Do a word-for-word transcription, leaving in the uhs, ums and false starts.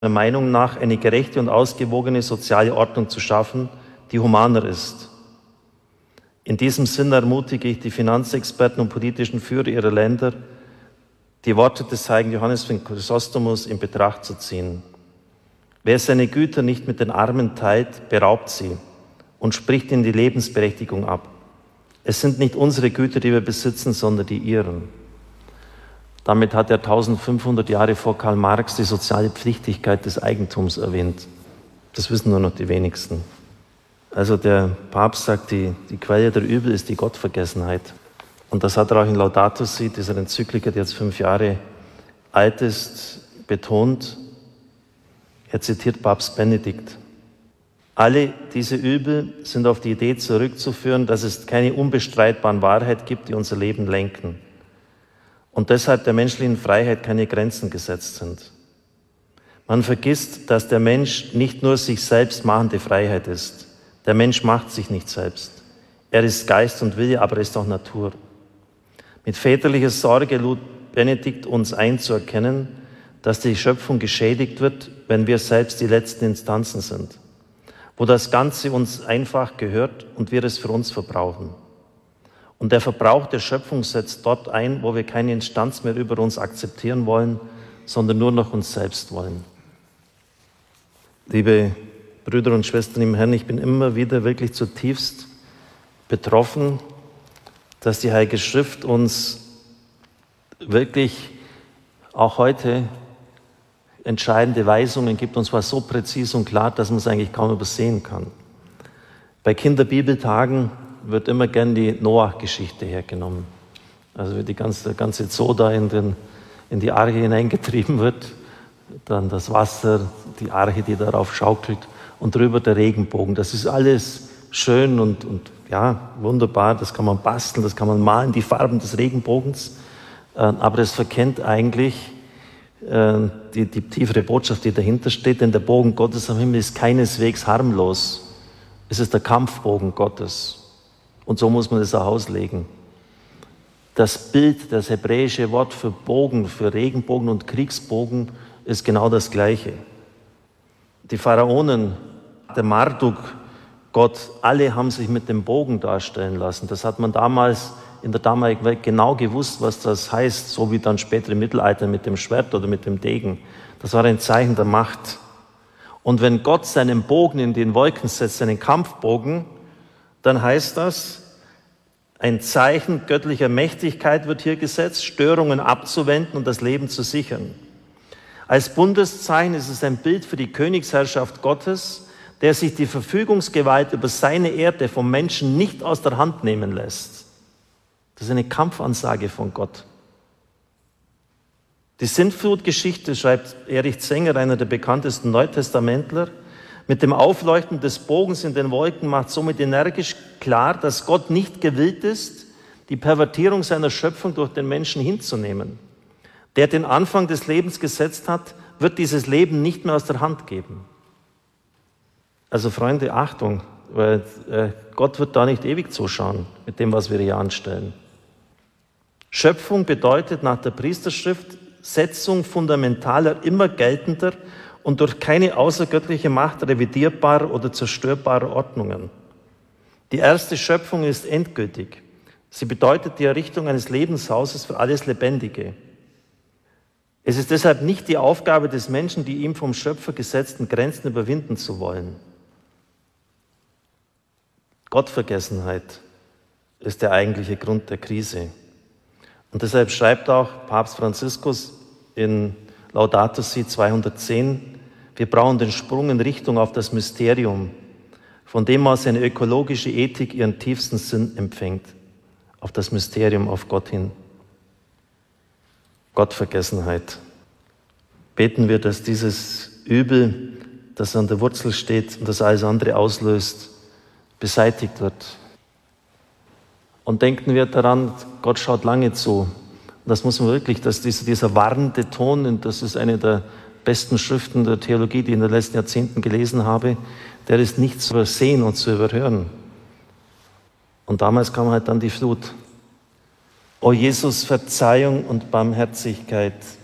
meiner Meinung nach eine gerechte und ausgewogene soziale Ordnung zu schaffen, die humaner ist. In diesem Sinn ermutige ich die Finanzexperten und politischen Führer ihrer Länder, die Worte des heiligen Johannes von Chrysostomus in Betracht zu ziehen. Wer seine Güter nicht mit den Armen teilt, beraubt sie und spricht ihnen die Lebensberechtigung ab. Es sind nicht unsere Güter, die wir besitzen, sondern die ihren. Damit hat er eintausendfünfhundert Jahre vor Karl Marx die soziale Pflichtigkeit des Eigentums erwähnt. Das wissen nur noch die wenigsten. Also der Papst sagt, die, die Quelle der Übel ist die Gottvergessenheit. Und das hat er auch in Laudato Si, dieser Enzyklika, die jetzt fünf Jahre alt ist, betont. Er zitiert Papst Benedikt. Alle diese Übel sind auf die Idee zurückzuführen, dass es keine unbestreitbaren Wahrheit gibt, die unser Leben lenken. Und deshalb der menschlichen Freiheit keine Grenzen gesetzt sind. Man vergisst, dass der Mensch nicht nur sich selbst machende Freiheit ist. Der Mensch macht sich nicht selbst. Er ist Geist und Wille, aber er ist auch Natur. Mit väterlicher Sorge lud Benedikt uns ein zu erkennen, dass die Schöpfung geschädigt wird, wenn wir selbst die letzten Instanzen sind, wo das Ganze uns einfach gehört und wir es für uns verbrauchen. Und der Verbrauch der Schöpfung setzt dort ein, wo wir keine Instanz mehr über uns akzeptieren wollen, sondern nur noch uns selbst wollen. Liebe Brüder und Schwestern im Herrn, ich bin immer wieder wirklich zutiefst betroffen, dass die Heilige Schrift uns wirklich auch heute entscheidende Weisungen gibt, und zwar so präzise und klar, dass man es eigentlich kaum übersehen kann. Bei Kinderbibeltagen wird immer gern die Noach-Geschichte hergenommen. Also wie die ganze, der ganze Zoo da in, den, in die Arche hineingetrieben wird, dann das Wasser, die Arche, die darauf schaukelt und drüber der Regenbogen. Das ist alles schön und, und ja, wunderbar, das kann man basteln, das kann man malen, die Farben des Regenbogens, aber es verkennt eigentlich Die, die tiefere Botschaft, die dahinter steht, denn der Bogen Gottes am Himmel ist keineswegs harmlos. Es ist der Kampfbogen Gottes. Und so muss man das auch auslegen. Das Bild, das hebräische Wort für Bogen, für Regenbogen und Kriegsbogen ist genau das Gleiche. Die Pharaonen, der Marduk, Gott, alle haben sich mit dem Bogen darstellen lassen. Das hat man damals in der damaligen Welt genau gewusst, was das heißt, so wie dann später im Mittelalter mit dem Schwert oder mit dem Degen. Das war ein Zeichen der Macht. Und wenn Gott seinen Bogen in den Wolken setzt, seinen Kampfbogen, dann heißt das, ein Zeichen göttlicher Mächtigkeit wird hier gesetzt, Störungen abzuwenden und das Leben zu sichern. Als Bundeszeichen ist es ein Bild für die Königsherrschaft Gottes, der sich die Verfügungsgewalt über seine Erde vom Menschen nicht aus der Hand nehmen lässt. Das ist eine Kampfansage von Gott. Die Sintflutgeschichte, schreibt Erich Zenger, einer der bekanntesten Neutestamentler, mit dem Aufleuchten des Bogens in den Wolken macht somit energisch klar, dass Gott nicht gewillt ist, die Pervertierung seiner Schöpfung durch den Menschen hinzunehmen. Der den Anfang des Lebens gesetzt hat, wird dieses Leben nicht mehr aus der Hand geben. Also Freunde, Achtung, weil äh, Gott wird da nicht ewig zuschauen mit dem, was wir hier anstellen. Schöpfung bedeutet nach der Priesterschrift Setzung fundamentaler, immer geltender und durch keine außergöttliche Macht revidierbarer oder zerstörbarer Ordnungen. Die erste Schöpfung ist endgültig. Sie bedeutet die Errichtung eines Lebenshauses für alles Lebendige. Es ist deshalb nicht die Aufgabe des Menschen, die ihm vom Schöpfer gesetzten Grenzen überwinden zu wollen. Gottvergessenheit ist der eigentliche Grund der Krise. Und deshalb schreibt auch Papst Franziskus in Laudato Si zweihundertzehn, wir brauchen den Sprung in Richtung auf das Mysterium, von dem aus eine ökologische Ethik ihren tiefsten Sinn empfängt, auf das Mysterium, auf Gott hin. Gottvergessenheit. Beten wir, dass dieses Übel, das an der Wurzel steht und das alles andere auslöst, beseitigt wird. Und denken wir daran, Gott schaut lange zu. Und das muss man wirklich, dass dieser, dieser warnende Ton, und das ist eine der besten Schriften der Theologie, die ich in den letzten Jahrzehnten gelesen habe, der ist nicht zu übersehen und zu überhören. Und damals kam halt dann die Flut. O Jesus, Verzeihung und Barmherzigkeit.